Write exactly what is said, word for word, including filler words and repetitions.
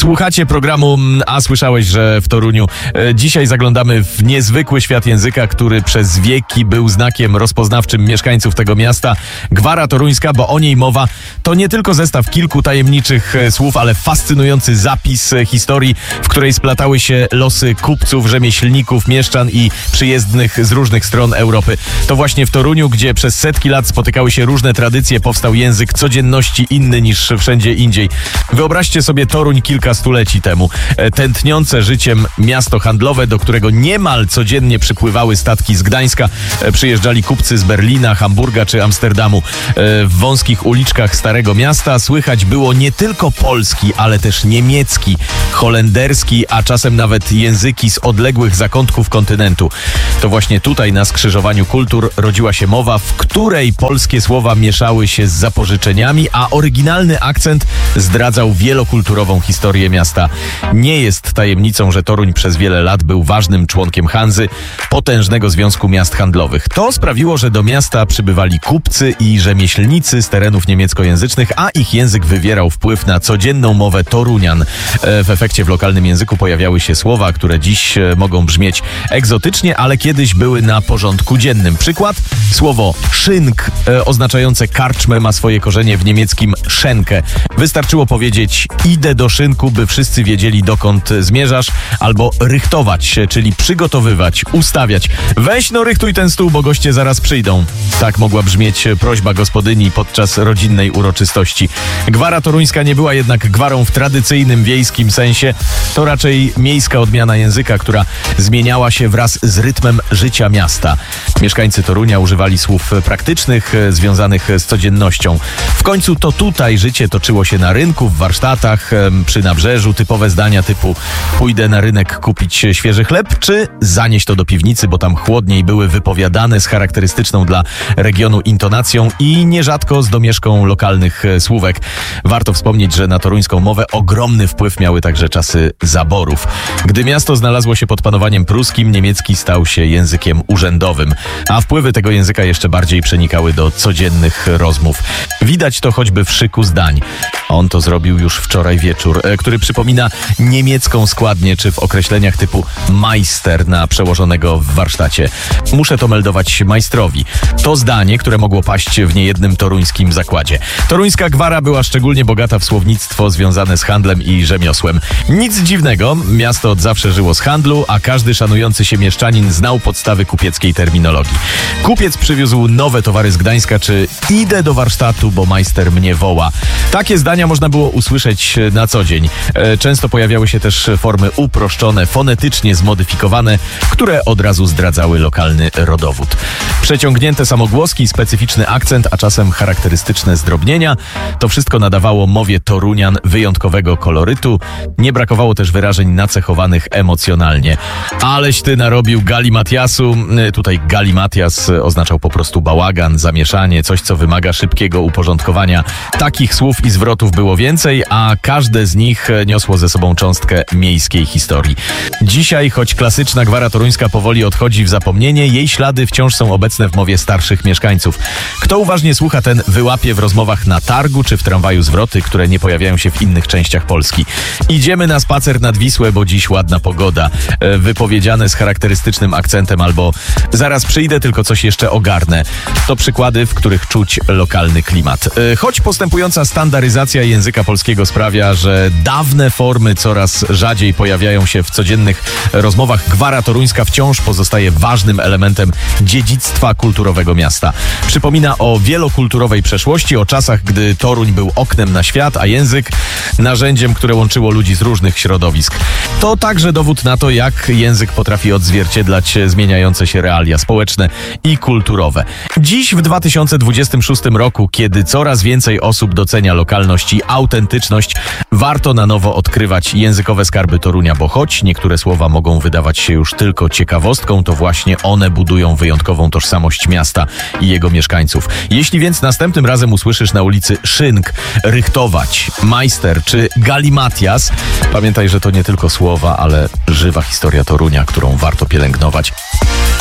Słuchacie programu A słyszałeś, że w Toruniu. Dzisiaj zaglądamy w niezwykły świat języka, który przez wieki był znakiem rozpoznawczym mieszkańców tego miasta. Gwara toruńska, bo o niej mowa, to nie tylko zestaw kilku tajemniczych słów, ale fascynujący zapis historii, w której splatały się losy kupców, rzemieślników, mieszczan i przyjezdnych z różnych stron Europy. To właśnie w Toruniu, gdzie przez setki lat spotykały się różne tradycje, powstał język codzienności inny niż wszędzie indziej. Wyobraźcie sobie Toruń kilka stuleci temu. Tętniące życiem miasto handlowe, do którego niemal codziennie przypływały statki z Gdańska. Przyjeżdżali kupcy z Berlina, Hamburga czy Amsterdamu. W wąskich uliczkach Starego Miasta słychać było nie tylko polski, ale też niemiecki, holenderski, a czasem nawet języki z odległych zakątków kontynentu. To właśnie tutaj na skrzyżowaniu kultur rodziła się mowa, w której polskie słowa mieszały się z zapożyczeniami, a oryginalny akcent zdradzał wielokulturową historię miasta. Nie jest tajemnicą, że Toruń przez wiele lat był ważnym członkiem Hanzy, potężnego związku miast handlowych. To sprawiło, że do miasta przybywali kupcy i rzemieślnicy z terenów niemieckojęzycznych, a ich język wywierał wpływ na codzienną mowę Torunian. W efekcie w lokalnym języku pojawiały się słowa, które dziś mogą brzmieć egzotycznie, ale kiedyś były na porządku dziennym. Przykład? Słowo szynk, oznaczające karczmę, ma swoje korzenie w niemieckim Schenke. Wystarczyło powiedzieć idę do szynku, by wszyscy wiedzieli, dokąd zmierzasz, albo rychtować, czyli przygotowywać, ustawiać. Weź no rychtuj ten stół, bo goście zaraz przyjdą. Tak mogła brzmieć prośba gospodyni podczas rodzinnej uroczystości. Gwara toruńska nie była jednak gwarą w tradycyjnym wiejskim sensie. To raczej miejska odmiana języka, która zmieniała się wraz z rytmem życia miasta. Mieszkańcy Torunia używali słów praktycznych, związanych z codziennością. W końcu to tutaj życie toczyło się na rynku, w warsztatach, przy nabrzeżu. Typowe zdania typu pójdę na rynek kupić świeży chleb, czy zanieś to do piwnicy, bo tam chłodniej, były wypowiadane z charakterystyczną dla regionu intonacją i nierzadko z domieszką lokalnych słówek. Warto wspomnieć, że na toruńską mowę ogromny wpływ miały także czasy zaborów. Gdy miasto znalazło się pod panowaniem pruskim, niemiecki stał się językiem urzędowym, a wpływy tego języka jeszcze bardziej przenikały do codziennych rozmów. Widać to choćby w szyku zdań. On to zrobił już wczoraj wieczór, który przypomina niemiecką składnię, czy w określeniach typu majster na przełożonego w warsztacie. Muszę to meldować majstrowi. To zdanie, które mogło paść w niejednym toruńskim zakładzie. Toruńska gwara była szczególnie bogata w słownictwo związane z handlem i rzemiosłem. Nic dziwnego, miasto od zawsze żyło z handlu, a każdy szanujący się mieszczanin znał podstawy kupieckiej terminologii. Kupiec przywiózł nowe towary z Gdańska, czy idę do warsztatu, bo majster mnie woła. Takie zdania można było usłyszeć na co dzień. Często pojawiały się też formy uproszczone, fonetycznie zmodyfikowane, które od razu zdradzały lokalny rodowód. Przeciągnięte samogłoski, specyficzny akcent, a czasem charakterystyczne zdrobnienia, to wszystko nadawało mowie Torunian wyjątkowego kolorytu. Nie brakowało też wyrażeń nacechowanych emocjonalnie. Aleś ty narobił galimatiasu. Tutaj galimatias oznaczał po prostu bałagan, zamieszanie, coś co wymaga szybkiego uporządkowania. Takich słów i zwrotów było więcej, a każde z nich niosło ze sobą cząstkę miejskiej historii. Dzisiaj, choć klasyczna gwara toruńska powoli odchodzi w zapomnienie, jej ślady wciąż są obecne w mowie starszych mieszkańców. Kto uważnie słucha, ten wyłapie w rozmowach na targu czy w tramwaju zwroty, które nie pojawiają się w innych częściach Polski. Idziemy na spacer nad Wisłę, bo dziś ładna pogoda. Wypowiedziane z charakterystycznym akcentem albo zaraz przyjdę, tylko coś jeszcze ogarnę. To przykłady, w których czuć lokalny klimat. Choć postępująca standaryzacja języka polskiego sprawia, że dawne formy coraz rzadziej pojawiają się w codziennych rozmowach, gwara toruńska wciąż pozostaje ważnym elementem dziedzictwa kulturowego miasta. Przypomina o wielokulturowej przeszłości, o czasach, gdy Toruń był oknem na świat, a język narzędziem, które łączyło ludzi z różnych środowisk. To także dowód na to, jak język potrafi odzwierciedlać zmieniające się realia społeczne i kulturowe. Dziś w dwa tysiące dwudziestym szóstym roku, kiedy coraz więcej osób docenia lokalność i autentyczność, warto na nowo odkrywać językowe skarby Torunia, bo choć niektóre słowa mogą wydawać się już tylko ciekawostką, to właśnie one budują wyjątkową tożsamość miasta i jego mieszkańców. Jeśli więc następnym razem usłyszysz na ulicy szynk, rychtować, majster czy galimatias, pamiętaj, że to nie tylko słowa, ale żywa historia Torunia, którą warto pielęgnować.